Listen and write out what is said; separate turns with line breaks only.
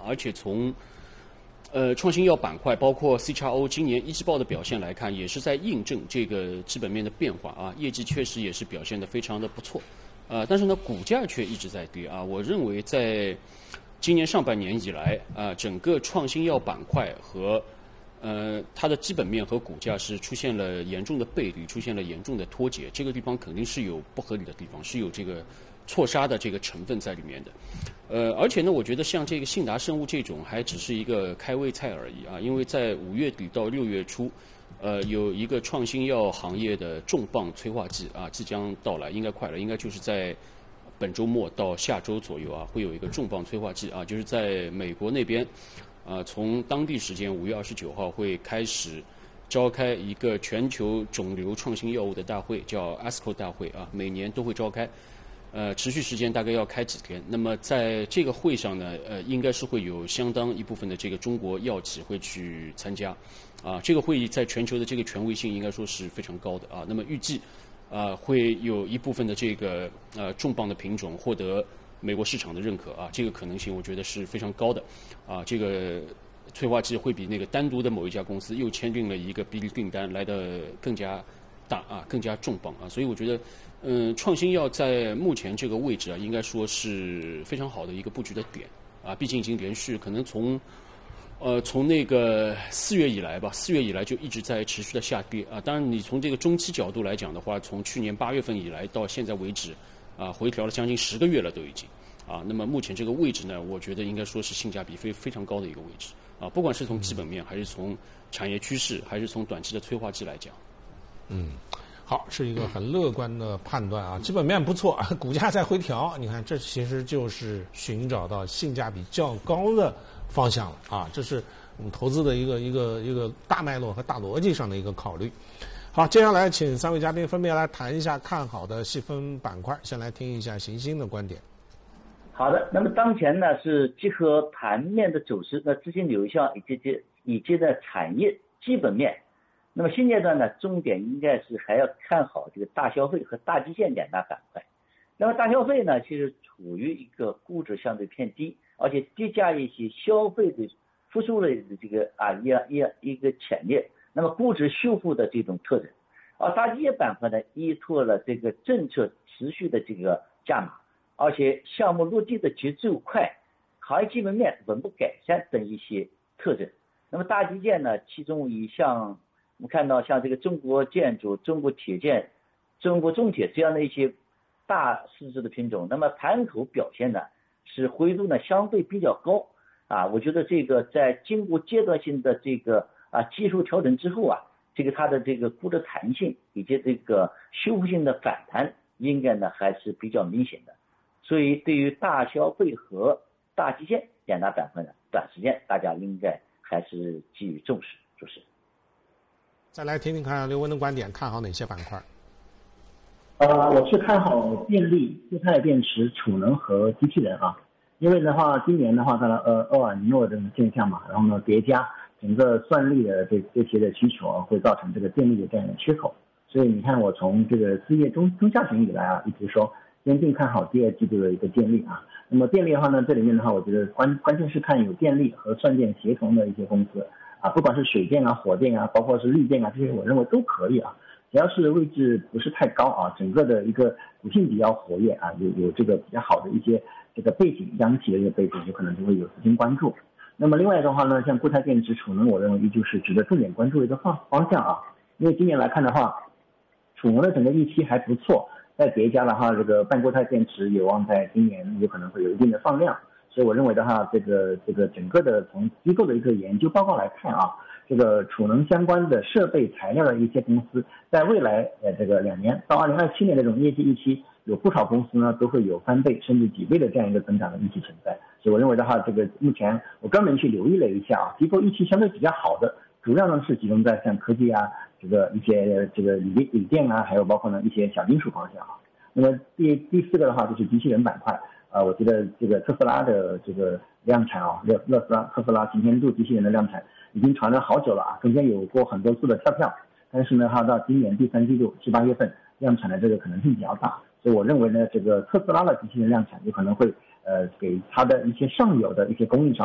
而且从创新药板块，包括 CXO 今年一季报的表现来看，也是在印证这个基本面的变化啊，业绩确实也是表现得非常的不错，但是呢，股价却一直在跌啊。我认为在今年上半年以来啊，整个创新药板块和它的基本面和股价是出现了严重的背离，出现了严重的脱节，这个地方肯定是有不合理的地方，是有这个错杀的这个成分在里面的。而且呢，我觉得像这个信达生物这种还只是一个开胃菜而已啊，因为在5月底到6月初，有一个创新药行业的重磅催化剂啊即将到来，应该快了，应该就是在本周末到下周左右啊，会有一个重磅催化剂啊，就是在美国那边，从当地时间5月29号会开始召开一个全球肿瘤创新药物的大会，叫 ASCO 大会啊，每年都会召开。持续时间大概要开几天。那么在这个会上呢，应该是会有相当一部分的这个中国药企会去参加，这个会议在全球的这个权威性应该说是非常高的啊。那么预计，会有一部分的这个重磅的品种获得美国市场的认可啊，这个可能性我觉得是非常高的啊。这个催化剂会比那个单独的某一家公司又签订了一个比例订单来的更加大啊，更加重磅啊，所以我觉得，创新药在目前这个位置啊，应该说是非常好的一个布局的点啊，毕竟已经连续可能从那个4月以来吧，4月以来就一直在持续的下跌啊。当然，你从这个中期角度来讲的话，从去年8月份以来到现在为止，回调了将近10个月了都已经啊。那么目前这个位置呢，我觉得应该说是性价比非常高的一个位置啊，不管是从基本面，还是从产业趋势，还是从短期的催化剂来讲。
好，是一个很乐观的判断啊，基本面不错，股价在回调，你看这其实就是寻找到性价比较高的方向了啊，这是我们投资的一个大脉络和大逻辑上的一个考虑。好，接下来请3位嘉宾分别来谈一下看好的细分板块，先来听一下行星的观点。
好的，那么当前呢是结合盘面的走势，那资金流向以及的产业基本面。那么现阶段呢，重点应该是还要看好这个大消费和大基建两大板块。那么大消费呢，其实处于一个估值相对偏低，而且叠加一些消费的复苏类的这个一个潜力，那么估值修复的这种特征。而大基建板块呢，依托了这个政策持续的这个加码，而且项目落地的节奏快，行业基本面稳步改善等一些特征。那么大基建呢，其中以像我们看到像这个中国建筑、中国铁建、中国重铁这样的一些大市值的品种，那么盘口表现呢是回度呢相对比较高啊。我觉得这个在经过阶段性的这个技术调整之后啊，这个它的这个估值弹性以及这个修复性的反弹，应该呢还是比较明显的。所以对于大消费和大基建两大板块呢，短时间大家应该还是给予重视。主持人。
再来听听看刘文的观点，看好哪些板块？
我是看好电力、固态电池、储能和机器人啊。因为的话，今年的话，当然厄尔尼诺的现象嘛，然后呢叠加整个算力的这些的需求会造成这个电力的这样的缺口。所以你看，我从这个4月中下旬以来啊，一直说坚定看好第2季度的一个电力啊。那么电力的话呢，这里面的话，我觉得关键是看有电力和算电协同的一些公司啊，不管是水电啊、火电啊，包括是绿电啊，这些我认为都可以啊。只要是位置不是太高啊，整个的一个股性比较活跃啊，有这个比较好的一些这个背景，央企的一个背景，有可能就会有资金关注。那么另外的话呢，像固态电池、储能，我认为依旧是值得重点关注的一个方向啊。因为今年来看的话，储能的整个预期还不错，再叠加的话，这个半固态电池有望在今年有可能会有一定的放量。所以我认为的话，这个整个的从机构的一个研究报告来看啊，这个储能相关的设备材料的一些公司，在未来这个2年到2027年的这种业绩预期，有不少公司呢都会有翻倍甚至几倍的这样一个增长的预期存在。所以我认为的话，这个目前我专门去留意了一下啊，机构预期相对比较好的，主要呢是集中在像科技啊，这个一些这个锂电啊，还有包括呢一些小金属方向啊。那么第4个的话就是机器人板块。我觉得这个特斯拉的这个量产啊，特斯拉擎天柱机器人的量产已经传了好久了啊，中间有过很多次的跳票，但是呢，它到今年第3季度7、8月份量产的这个可能性比较大，所以我认为呢，这个特斯拉的机器人量产有可能会给它的一些上游的一些供应商